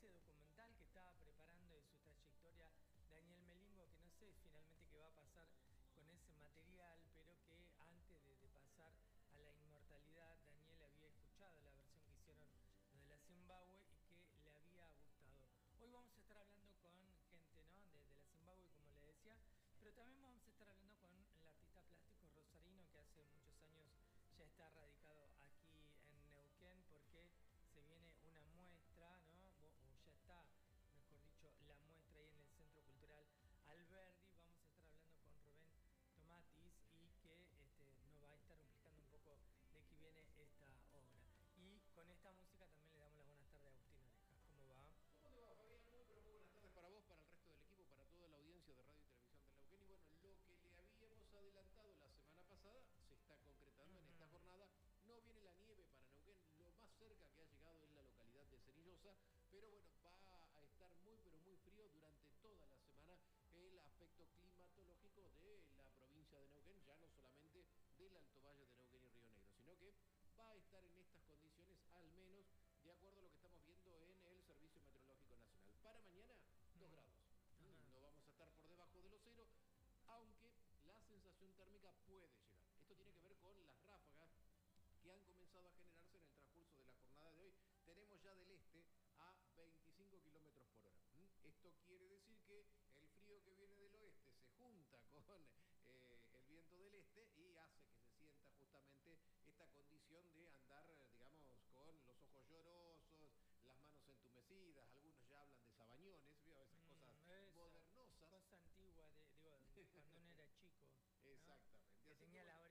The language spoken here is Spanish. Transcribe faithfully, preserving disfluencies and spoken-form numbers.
ese documental que estaba preparando de su trayectoria Daniel Melingo, que no sé finalmente qué va a pasar con ese material, pero que antes de, de pasar a la inmortalidad, Daniel había escuchado la versión que hicieron de la Zimbabue y que le había gustado. Hoy vamos a estar hablando con gente, ¿no?, de, de la Zimbabue, como le decía, pero también vamos a estar hablando con el artista plástico rosarino que hace muchos años ya está radicado aquí en Neuquén, porque se viene una muestra, ¿no?, o ya está, mejor dicho, la muestra ahí en el Centro Cultural Alberdi. Vamos a estar hablando con Rubén Tomatis y que este, nos va a estar explicando un poco de qué viene esta obra. Y con esta música también le damos las buenas tardes a Agustín Orejas. ¿Cómo va? ¿Cómo te va, Fabián? Muy, pero muy buenas tardes para vos, para el resto del equipo, para toda la audiencia de Radio y Televisión de Neuquén. Y bueno, lo que le habíamos adelantado la semana pasada se está concretando en esta jornada. No viene la nieve para Neuquén, lo más cerca que ha llegado es la localidad de Cenillosa, pero bueno, va a estar muy, pero muy frío durante toda la semana el aspecto climatológico de la provincia de Neuquén, ya no solamente del Alto Valle de Neuquén y Río Negro, sino que va a estar en estas condiciones al menos de acuerdo a lo que estamos viendo en el Servicio Meteorológico Nacional. Para mañana, dos grados. Mm, no vamos a estar por debajo de los cero, aunque la sensación térmica puede llegar. Esto tiene que ver con las ráfagas que han comenzado a generarse en el transcurso de la jornada de hoy. Tenemos ya del este a veinticinco kilómetros por hora. Esto quiere decir que el frío que viene del oeste se junta con eh, el viento del este y hace que se sienta justamente esta condición de andar, digamos, con los ojos llorosos, las manos entumecidas. Algunos ya hablan de sabañones, ¿vio? Esas cosas Mm, esa modernosas. cosa antigua, de, digo, cuando uno era chico, ¿no?, Exactamente. que Así tenía que, bueno, la